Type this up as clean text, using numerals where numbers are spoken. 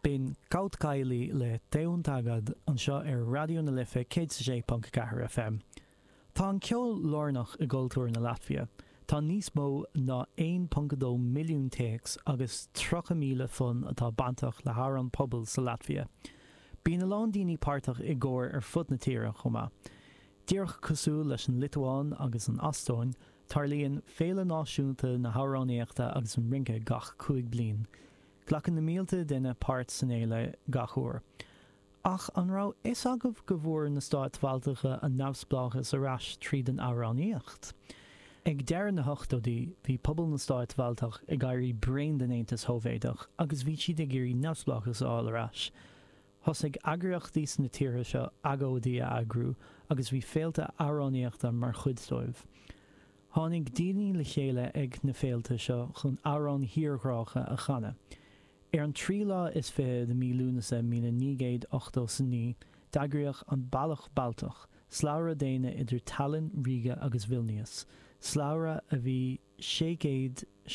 Bín Caut Cailí le Daon Tagad an seo ar Radio na Lifa 106.4 FM. Tá an ceol lornach i gcultúr na Latvia. Tá níos mó ná 1.2 milliún takes agus 3,000 fun atá bantach le haar an pobl sa Latvia. Bín a lán daoine páirteach i gcóir ar fud na tíre chuma. Díreach cosú leis an Litváin agus an Astóin, tarlíonn féle náisiúnta na háránnéachta agus an rinke gach 5 bliain. Glachan na mílte duine páirt san éile gachúir. Ach an rá is agah go bhfuair na Stáit Bhailte an neamhspleáchas arás tríd an amhránaíocht. Ag dearan na hochtodí, bhí pobl na Stáit Bhailteach ag gairí brain den Aontas Shóivéadach agus bhí siad ag iarraí neamhspleáchas áil arás. Thosaigh eagraíochtaí na tíre seo agóidí a agrú agus bhí féalta amhránaíochta mar chuid Tháinig daoine le chéile ag na féalta seo chun amhrán thíorghrácha a chana. Ar an 3 lá is fé de mílúnasa 1989 d'eagraíodh an Bealach Baltach, sláire déine idir Tallinn, Riga agus Vilnius, sláire a bhí 600